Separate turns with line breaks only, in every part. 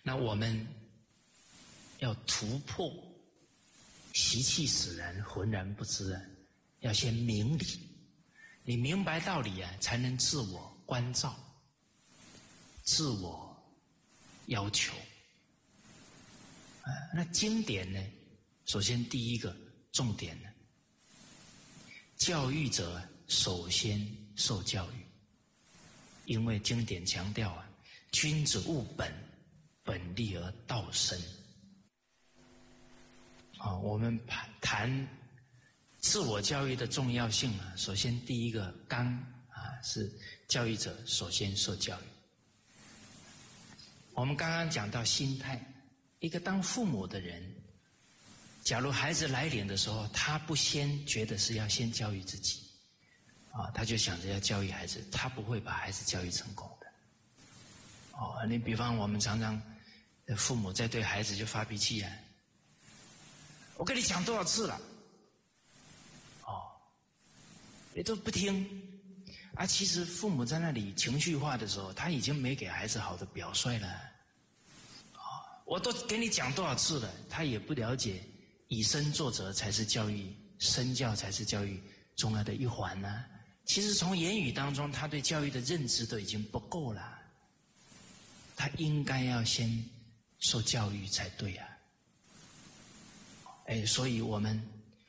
那我们要突破习气使然，浑然不知啊，要先明理。你明白道理啊，才能自我关照、自我要求。那经典呢？首先第一个重点呢，教育者首先受教育，因为经典强调啊，君子务本，本立而道生。我们谈自我教育的重要性啊，首先第一个纲啊，是教育者首先受教育。我们刚刚讲到心态，一个当父母的人，假如孩子来临的时候，他不先觉得是要先教育自己他就想着要教育孩子，他不会把孩子教育成功的。你比方我们常常父母在对孩子就发脾气啊，我跟你讲多少次了，你都不听啊！其实父母在那里情绪化的时候，他已经没给孩子好的表率了我都给你讲多少次了，他也不了解以身作则才是教育，身教才是教育重要的一环呢。其实从言语当中，他对教育的认知都已经不够了，他应该要先受教育才对啊。所以我们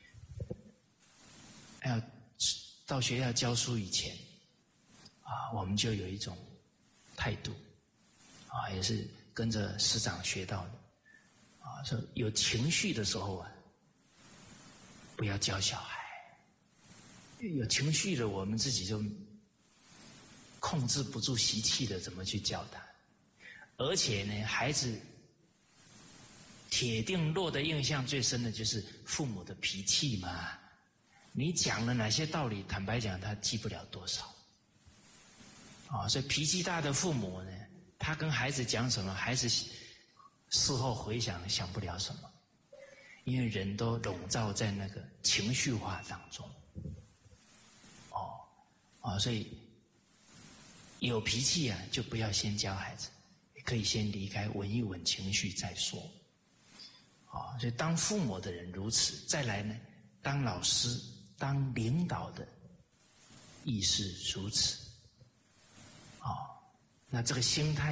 要到学校教书以前我们就有一种态度也是跟着师长学到的说有情绪的时候不要教小孩，有情绪的我们自己就控制不住习气的，怎么去教他？而且呢，孩子铁定落的印象最深的就是父母的脾气嘛。你讲了哪些道理，坦白讲他记不了多少所以脾气大的父母呢，他跟孩子讲什么，孩子事后回想想不了什么，因为人都笼罩在那个情绪化当中所以有脾气就不要先教孩子，可以先离开，稳一稳情绪再说所以当父母的人如此，再来呢，当老师当领导的亦是如此那这个心态